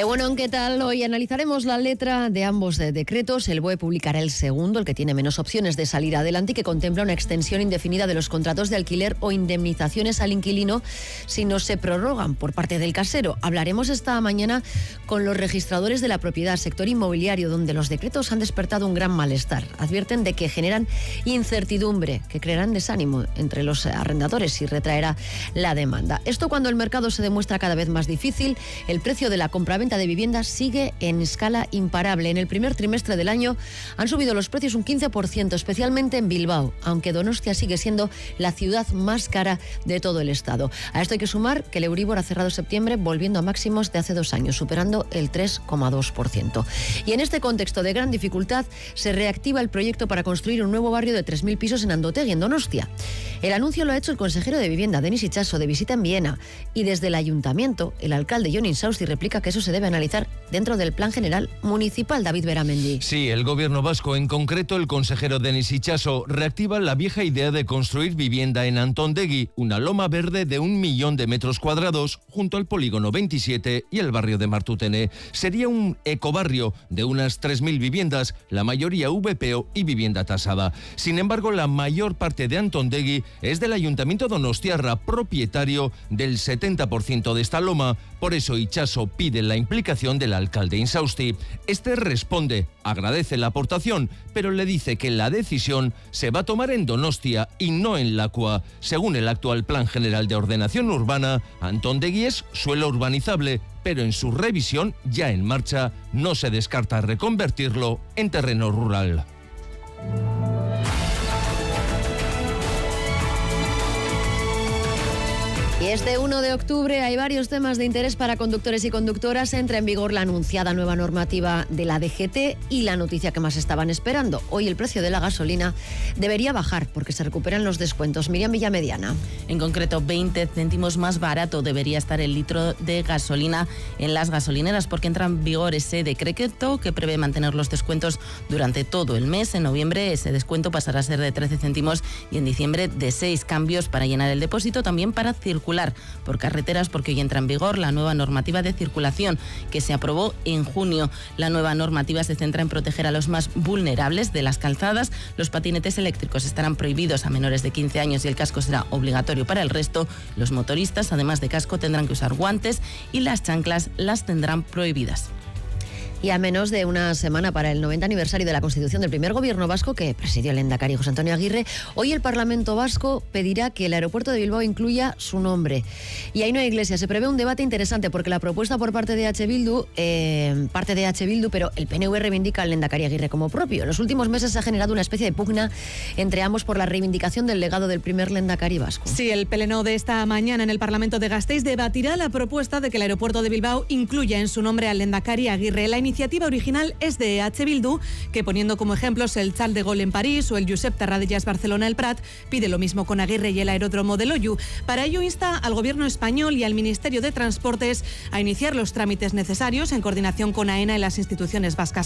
Bueno, ¿qué tal? Hoy analizaremos la letra de ambos decretos. El BOE publicará el segundo, el que tiene menos opciones de salir adelante y que contempla una extensión indefinida de los contratos de alquiler o indemnizaciones al inquilino si no se prorrogan por parte del casero. Hablaremos esta mañana con los registradores de la propiedad, sector inmobiliario, donde los decretos han despertado un gran malestar. Advierten de que generan incertidumbre, que crearán desánimo entre los arrendadores y retraerá la demanda. Esto cuando el mercado se demuestra cada vez más difícil, el precio de la compraventa de viviendas sigue en escala imparable. En el primer trimestre del año han subido los precios un 15%, especialmente en Bilbao, aunque Donostia sigue siendo la ciudad más cara de todo el estado. A esto hay que sumar que el Euribor ha cerrado septiembre volviendo a máximos de hace 2 años, superando el 3,2%. Y en este contexto de gran dificultad se reactiva el proyecto para construir un nuevo barrio de 3.000 pisos en Andotegui, en Donostia. El anuncio lo ha hecho el consejero de Vivienda, Denis Itxaso, de visita en Viena, y desde el ayuntamiento, el alcalde Jon Insausti replica que eso se debe analizar dentro del Plan General Municipal. David Beramendi. Sí, el gobierno vasco, en concreto el consejero Denis Itxaso, reactiva la vieja idea de construir vivienda en Antontegui, una loma verde de 1 millón de metros cuadrados junto al polígono 27 y el barrio de Martutene. Sería un ecobarrio de unas 3.000 viviendas, la mayoría VPO y vivienda tasada. Sin embargo, la mayor parte de Antontegui es del Ayuntamiento donostiarra, propietario del 70% de esta loma. Por eso Itxaso pide la implicación del alcalde Insausti. Este responde, agradece la aportación, pero le dice que la decisión se va a tomar en Donostia y no en Lakua. Según el actual Plan General de Ordenación Urbana, Antontegui es suelo urbanizable, pero en su revisión ya en marcha no se descarta reconvertirlo en terreno rural. Y este 1 de octubre hay varios temas de interés para conductores y conductoras. Entra en vigor la anunciada nueva normativa de la DGT y la noticia que más estaban esperando. Hoy el precio de la gasolina debería bajar porque se recuperan los descuentos. Miriam Villamediana. En concreto, 20 céntimos más barato debería estar el litro de gasolina en las gasolineras porque entra en vigor ese decreto que prevé mantener los descuentos durante todo el mes. En noviembre ese descuento pasará a ser de 13 céntimos y en diciembre de 6. Cambios para llenar el depósito, también para circular por carreteras, porque hoy entra en vigor la nueva normativa de circulación que se aprobó en junio. La nueva normativa se centra en proteger a los más vulnerables de las calzadas. Los patinetes eléctricos estarán prohibidos a menores de 15 años y el casco será obligatorio para el resto. Los motoristas, además de casco, tendrán que usar guantes y las chanclas las tendrán prohibidas. Y a menos de una semana para el 90 aniversario de la constitución del primer gobierno vasco que presidió el lehendakari José Antonio Aguirre, hoy el Parlamento vasco pedirá que el aeropuerto de Bilbao incluya su nombre. Y ahí no hay iglesia. Se prevé un debate interesante porque la propuesta por parte de H. Bildu, pero el PNV reivindica al lehendakari Aguirre como propio. En los últimos meses se ha generado una especie de pugna entre ambos por la reivindicación del legado del primer lehendakari vasco. Sí, el pleno de esta mañana en el Parlamento de Gasteiz debatirá la propuesta de que el aeropuerto de Bilbao incluya en su nombre al lehendakari Aguirre. La iniciativa original es de H. Bildu, que poniendo como ejemplos el Charles de Gaulle en París o el Josep Tarradellas Barcelona el Prat, pide lo mismo con Aguirre y el aeródromo de Loiu. Para ello insta al Gobierno español y al Ministerio de Transportes a iniciar los trámites necesarios en coordinación con AENA y las instituciones vascas.